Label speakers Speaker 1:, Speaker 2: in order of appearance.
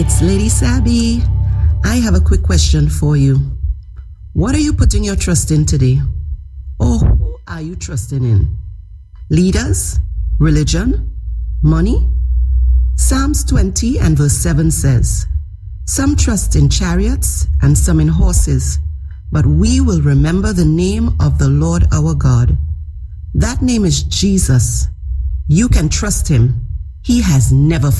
Speaker 1: It's Lady Sabby. I have a quick question for you. What are you putting your trust in today? Or who are you trusting in? Leaders? Religion? Money? Psalms 20 and verse 7 says, "Some trust in chariots and some in horses, but we will remember the name of the Lord our God." That name is Jesus. You can trust him. He has never